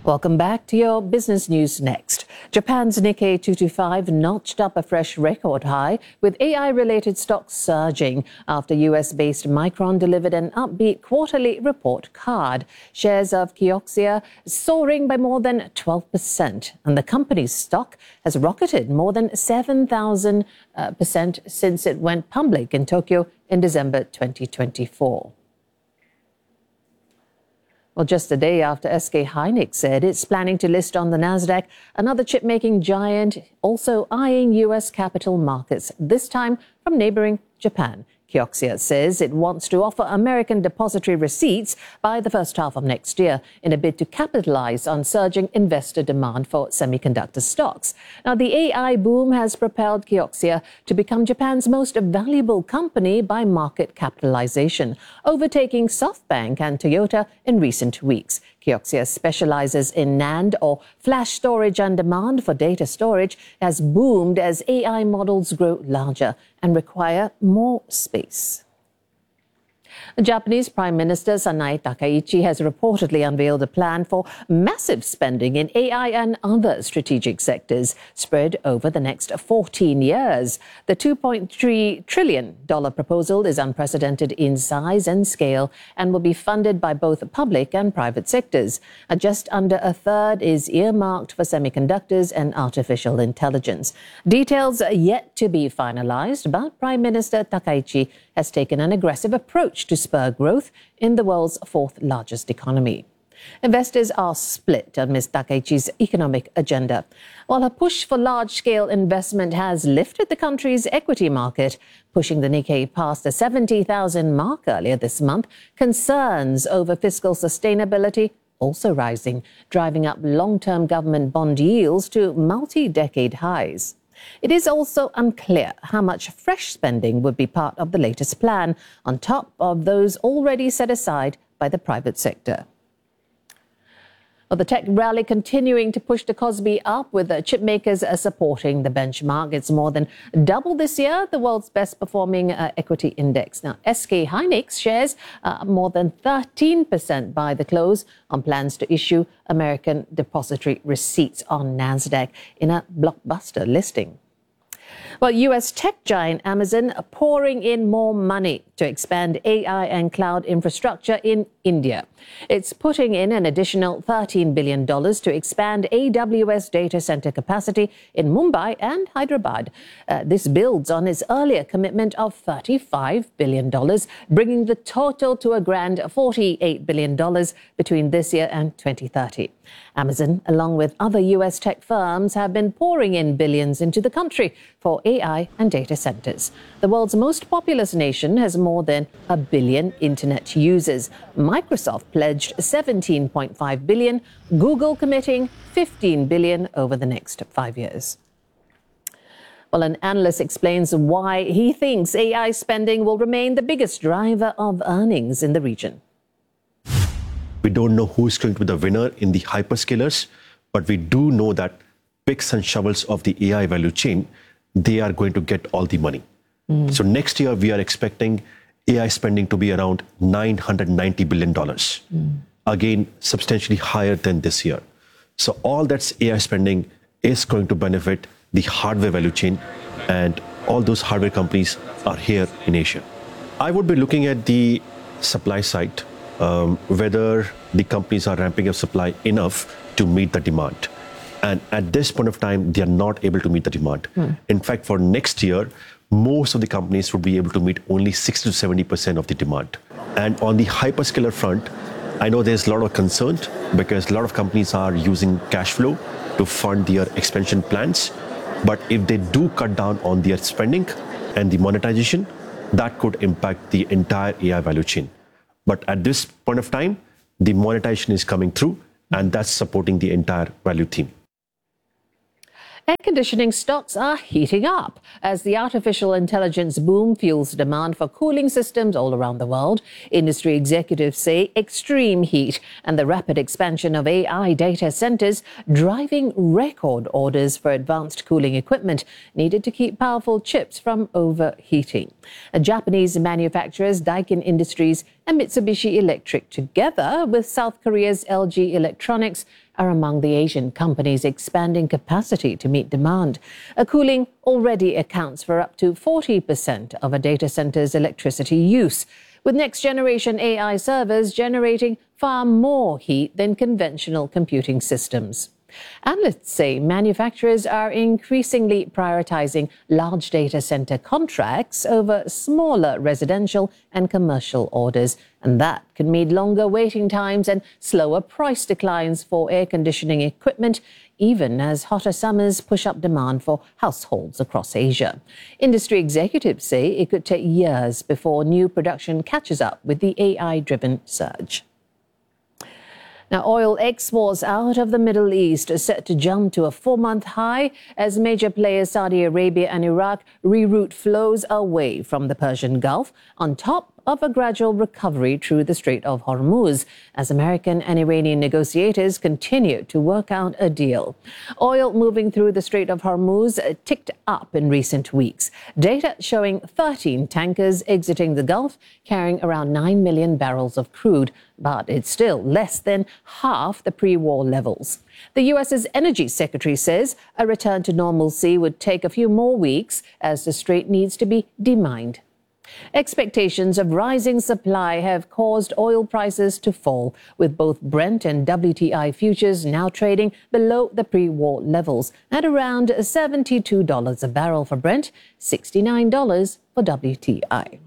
Welcome back to your business news next. Japan's Nikkei 225 notched up a fresh record high, with AI-related stocks surging after US-based Micron delivered an upbeat quarterly report card. Shares of Kioxia soaring by more than 12%, and the company's stock has rocketed more than 7,000% since it went public in Tokyo in December 2024. Well, just a day after SK Hynix said it's planning to list on the Nasdaq, another chip-making giant also eyeing U.S. capital markets, this time from neighboring Japan. Kioxia says it wants to offer American depository receipts by the first half of next year in a bid to capitalize on surging investor demand for semiconductor stocks. Now, the AI boom has propelled Kioxia to become Japan's most valuable company by market capitalization, overtaking SoftBank and Toyota in recent weeks. Kioxia specializes in NAND, or flash storage on demand for data storage, has boomed as AI models grow larger and require more space. The Japanese Prime Minister Sanae Takaichi has reportedly unveiled a plan for massive spending in AI and other strategic sectors spread over the next 14 years. The $2.3 trillion proposal is unprecedented in size and scale and will be funded by both public and private sectors. Just under a third is earmarked for semiconductors and artificial intelligence. Details are yet to be finalized, but Prime Minister Takaichi has taken an aggressive approach to spur growth in the world's fourth largest economy. Investors are split on Ms. Takaichi's economic agenda. While her push for large-scale investment has lifted the country's equity market, pushing the Nikkei past the 70,000 mark earlier this month, concerns over fiscal sustainability also rising, driving up long-term government bond yields to multi-decade highs. It is also unclear how much fresh spending would be part of the latest plan, on top of those already set aside by the private sector. Well, the tech rally continuing to push the Kospi up, with the chip makers supporting the benchmark. It's more than double this year, the world's best performing equity index. Now, SK Hynix shares more than 13% by the close on plans to issue American depository receipts on Nasdaq in a blockbuster listing. Well, U.S. tech giant Amazon are pouring in more money to expand AI and cloud infrastructure in India. It's putting in an additional $13 billion to expand AWS data center capacity in Mumbai and Hyderabad. This builds on its earlier commitment of $35 billion, bringing the total to a grand $48 billion between this year and 2030. Amazon, along with other U.S. tech firms, have been pouring in billions into the country for AI and data centers. The world's most populous nation has more than 1 billion internet users. Microsoft pledged $17.5 billion, Google committing $15 billion over the next 5 years. Well, an analyst explains why he thinks AI spending will remain the biggest driver of earnings in the region. We don't know who's going to be the winner in the hyperscalers, but we do know that picks and shovels of the AI value chain, they are going to get all the money. So next year, we are expecting AI spending to be around $990 billion. Again, substantially higher than this year. So all that's AI spending is going to benefit the hardware value chain, and all those hardware companies are here in Asia. I would be looking at the supply side, whether the companies are ramping up supply enough to meet the demand. And at this point of time, they are not able to meet the demand. In fact, for next year, most of the companies would be able to meet only 60 to 70% of the demand. And on the hyperscaler front, I know there's a lot of concern because a lot of companies are using cash flow to fund their expansion plans. But if they do cut down on their spending and the monetization, that could impact the entire AI value chain. But at this point of time, the monetization is coming through, and that's supporting the entire value theme. Air conditioning stocks are heating up as the artificial intelligence boom fuels demand for cooling systems all around the world. Industry executives say extreme heat and the rapid expansion of AI data centers driving record orders for advanced cooling equipment needed to keep powerful chips from overheating. Japanese manufacturers Daikin Industries and Mitsubishi Electric, together with South Korea's LG Electronics, are among the Asian companies expanding capacity to meet demand. Cooling already accounts for up to 40% of a data center's electricity use, with next-generation AI servers generating far more heat than conventional computing systems. Analysts say manufacturers are increasingly prioritizing large data center contracts over smaller residential and commercial orders, and that can mean longer waiting times and slower price declines for air conditioning equipment, even as hotter summers push up demand for households across Asia. Industry executives say it could take years before new production catches up with the AI-driven surge. Now, oil exports out of the Middle East are set to jump to a 4-month high as major players Saudi Arabia and Iraq reroute flows away from the Persian Gulf, on top of a gradual recovery through the Strait of Hormuz, as American and Iranian negotiators continue to work out a deal. Oil moving through the Strait of Hormuz ticked up in recent weeks. Data showing 13 tankers exiting the Gulf, carrying around 9 million barrels of crude, but it's still less than half the pre-war levels. The U.S.'s Energy Secretary says a return to normalcy would take a few more weeks as the strait needs to be demined. Expectations of rising supply have caused oil prices to fall, with both Brent and WTI futures now trading below the pre-war levels at around $72 a barrel for Brent, $69 for WTI.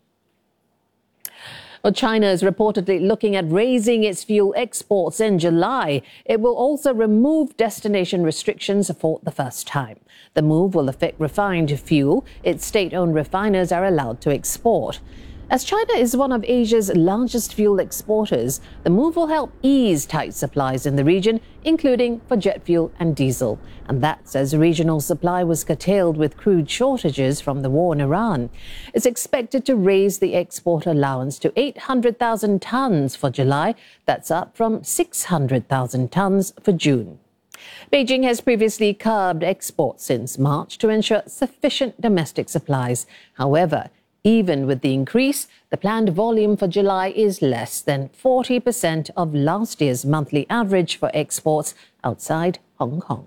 Well, China is reportedly looking at raising its fuel exports in July. It will also remove destination restrictions for the first time. The move will affect refined fuel its state-owned refiners are allowed to export. As China is one of Asia's largest fuel exporters, the move will help ease tight supplies in the region, including for jet fuel and diesel. And that's as regional supply was curtailed with crude shortages from the war in Iran. It's expected to raise the export allowance to 800,000 tons for July. That's up from 600,000 tons for June. Beijing has previously curbed exports since March to ensure sufficient domestic supplies. However, even with the increase, the planned volume for July is less than 40% of last year's monthly average for exports outside Hong Kong.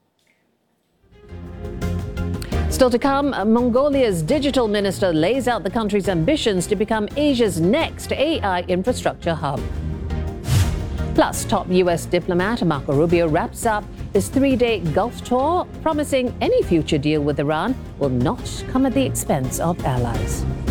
Still to come, Mongolia's digital minister lays out the country's ambitions to become Asia's next AI infrastructure hub. Plus, top U.S. diplomat Marco Rubio wraps up his 3-day Gulf tour, promising any future deal with Iran will not come at the expense of allies.